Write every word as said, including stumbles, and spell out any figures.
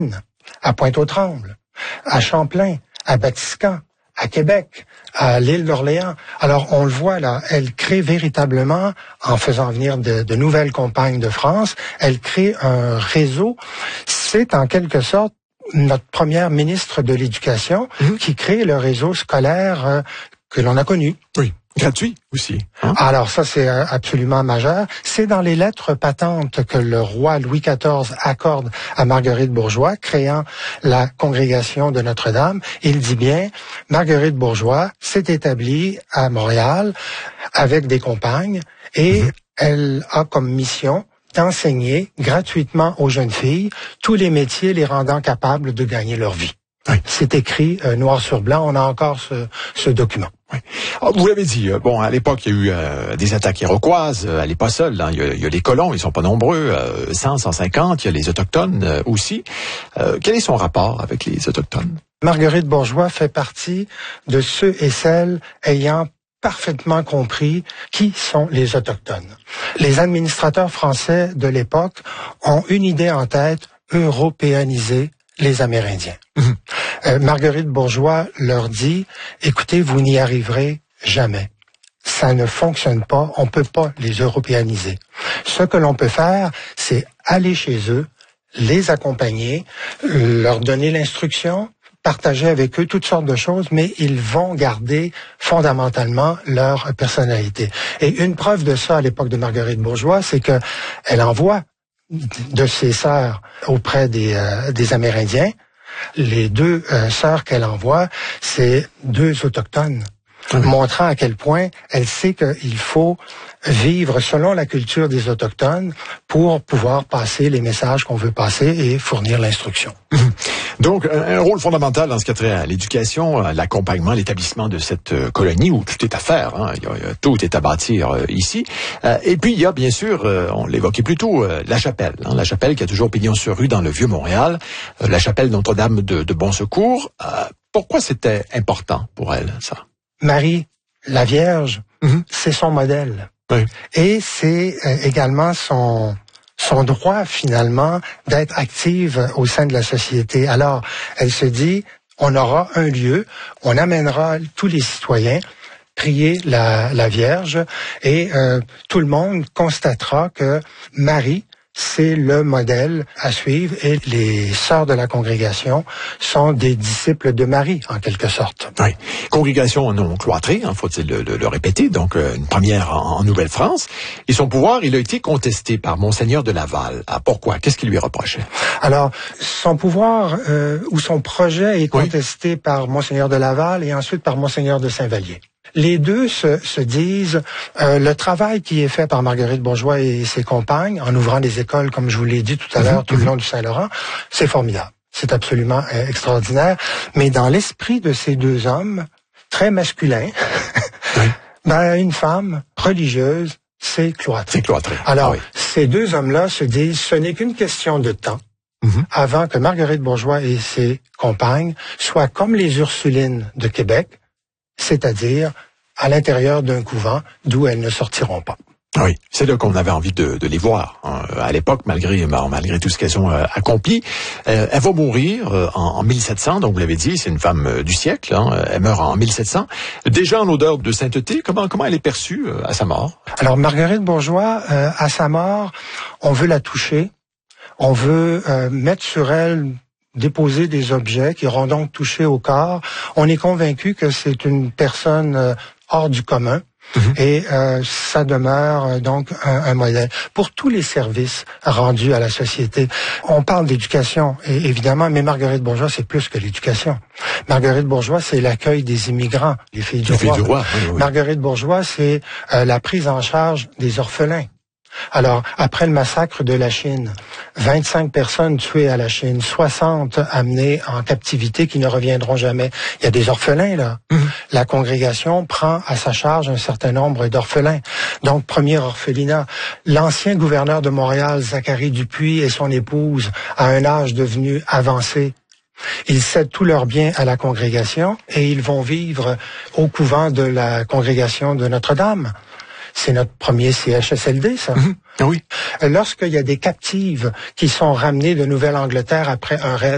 à Pointe-aux-Trembles, à Champlain, à Batiscan, à Québec, à l'île d'Orléans. Alors, on le voit là, elle crée véritablement, en faisant venir de, de nouvelles compagnes de France, elle crée un réseau. C'est en quelque sorte notre première ministre de l'Éducation mmh. qui crée le réseau scolaire euh, que l'on a connu. Oui. Gratuit aussi. Hein? Alors ça, c'est absolument majeur. C'est dans les lettres patentes que le roi Louis quatorze accorde à Marguerite Bourgeois, créant la congrégation de Notre-Dame. Il dit bien, Marguerite Bourgeois s'est établie à Montréal avec des compagnes et mmh. elle a comme mission d'enseigner gratuitement aux jeunes filles tous les métiers les rendant capables de gagner leur vie. Oui. C'est écrit euh, noir sur blanc, on a encore ce, ce document. Oui. Alors, vous l'avez dit, bon, à l'époque, il y a eu euh, des attaques iroquoises, elle n'est pas seule, hein. il, y a, il y a les colons, ils sont pas nombreux, euh, cent, cent cinquante, il y a les autochtones euh, aussi. Euh, quel est son rapport avec les autochtones? Marguerite Bourgeois fait partie de ceux et celles ayant parfaitement compris qui sont les autochtones. Les administrateurs français de l'époque ont une idée en tête, européaniser les Amérindiens. Mmh. Euh, Marguerite Bourgeois leur dit, écoutez, vous n'y arriverez jamais. Ça ne fonctionne pas, on peut pas les européaniser. Ce que l'on peut faire, c'est aller chez eux, les accompagner, leur donner l'instruction, partager avec eux toutes sortes de choses, mais ils vont garder fondamentalement leur personnalité. Et une preuve de ça à l'époque de Marguerite Bourgeois, c'est que elle envoie de ses sœurs auprès des, euh, des Amérindiens. Les deux euh, sœurs qu'elle envoie, c'est deux autochtones, mmh. montrant à quel point elle sait qu'il faut vivre selon la culture des autochtones pour pouvoir passer les messages qu'on veut passer et fournir l'instruction. Mmh. Donc, un, un rôle fondamental dans ce qui a trait à l'éducation, à l'accompagnement, l'établissement de cette euh, colonie où tout est à faire. Hein. Il y a, il y a, tout est à bâtir euh, ici. Euh, et puis, il y a bien sûr, euh, on l'évoquait plus tôt, euh, la chapelle. Hein, la chapelle qui a toujours pignon sur rue dans le Vieux-Montréal. Euh, la chapelle Notre-Dame de, de Bon Secours. Euh, pourquoi c'était important pour elle, ça? Marie, la Vierge, mm-hmm. c'est son modèle. Oui. Et c'est euh, également son... son droit, finalement, d'être active au sein de la société. Alors, elle se dit, on aura un lieu, on amènera tous les citoyens prier la, la Vierge et euh, tout le monde constatera que Marie, c'est le modèle à suivre et les sœurs de la congrégation sont des disciples de Marie, en quelque sorte. Oui. Congrégation non cloîtrée, hein, faut-il le, le, le répéter, donc euh, une première en, en Nouvelle-France. Et son pouvoir, il a été contesté par Monseigneur de Laval. Ah, pourquoi? Qu'est-ce qu'il lui reprochait? Alors, son pouvoir euh, ou son projet est contesté oui. par Monseigneur de Laval et ensuite par Monseigneur de Saint-Vallier. Les deux se, se disent, euh, le travail qui est fait par Marguerite Bourgeois et ses compagnes, en ouvrant des écoles, comme je vous l'ai dit tout à l'heure, mmh, tout le long du Saint-Laurent, c'est formidable. C'est absolument euh, extraordinaire. Mais dans l'esprit de ces deux hommes, très masculins, oui. ben, une femme religieuse, c'est cloîtré. C'est cloîtré. Alors, ah oui. ces deux hommes-là se disent, ce n'est qu'une question de temps. Mmh. Avant que Marguerite Bourgeois et ses compagnes soient comme les Ursulines de Québec, c'est-à-dire à l'intérieur d'un couvent d'où elles ne sortiront pas. Oui, c'est là qu'on avait envie de, de les voir. Hein. À l'époque, malgré malgré tout ce qu'elles ont euh, accompli, euh, elle va mourir euh, en, en mille sept cents, donc vous l'avez dit, c'est une femme euh, du siècle. Hein. Elle meurt en mille sept cents. Déjà en odeur de sainteté, comment comment elle est perçue euh, à sa mort? Alors Marguerite Bourgeois, euh, à sa mort, on veut la toucher, on veut euh, mettre sur elle déposer des objets qui auront donc touché au corps. On est convaincu que c'est une personne euh, hors du commun. Mmh. Et euh, ça demeure euh, donc un, un modèle pour tous les services rendus à la société. On parle d'éducation, évidemment, mais Marguerite Bourgeois, c'est plus que l'éducation. Marguerite Bourgeois, c'est l'accueil des immigrants, les filles du les roi. Filles du roi oui, oui. Marguerite Bourgeois, c'est euh, la prise en charge des orphelins. Alors, après le massacre de la Chine, vingt-cinq personnes tuées à la Chine, soixante amenées en captivité qui ne reviendront jamais. Il y a des orphelins, là. Mmh. La congrégation prend à sa charge un certain nombre d'orphelins. Donc, premier orphelinat. L'ancien gouverneur de Montréal, Zacharie Dupuis, et son épouse, à un âge devenu avancé, ils cèdent tous leurs biens à la congrégation et ils vont vivre au couvent de la congrégation de Notre-Dame. C'est notre premier C H S L D, ça. Mmh. Ah oui. Lorsqu'il y a des captives qui sont ramenées de Nouvelle-Angleterre après un raid